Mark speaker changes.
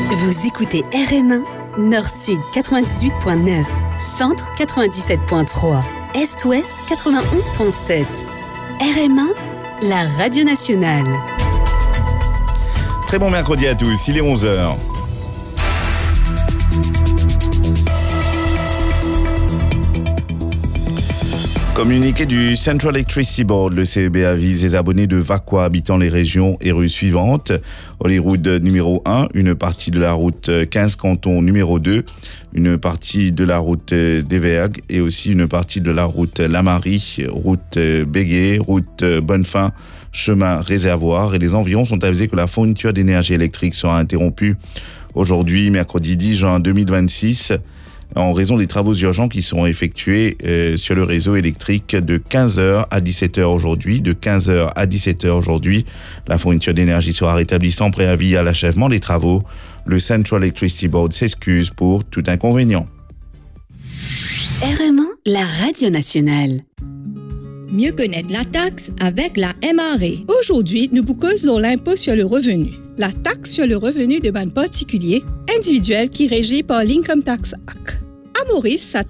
Speaker 1: Vous écoutez RM1, Nord-Sud 98.9, Centre 97.3, Est-Ouest 91.7. RM1, la radio nationale.
Speaker 2: Très bon mercredi à tous, il est 11h. Communiqué du Central Electricity Board, le CEB avise les abonnés de VAQUA habitant les régions et rues suivantes. Holyrood numéro 1, une partie de la route 15 Canton numéro 2, une partie de la route d'Evergues et aussi une partie de la route Lamarie, route Béguet, route Bonnefin, chemin Réservoir. Et les environs sont avisés que la fourniture d'énergie électrique sera interrompue aujourd'hui, mercredi 10 juin 2026. En raison des travaux urgents qui seront effectués sur le réseau électrique de 15h à 17h aujourd'hui. De 15h à 17h aujourd'hui, la fourniture d'énergie sera rétablie sans préavis à l'achèvement des travaux. Le Central Electricity Board s'excuse pour tout inconvénient.
Speaker 1: RM1, la radio nationale.
Speaker 3: Mieux connaître la taxe avec la MRE. Aujourd'hui, nous vous causons l'impôt sur le revenu. La taxe sur le revenu de banque particulier individuel qui est régie par l'Income Tax Act. À Maurice,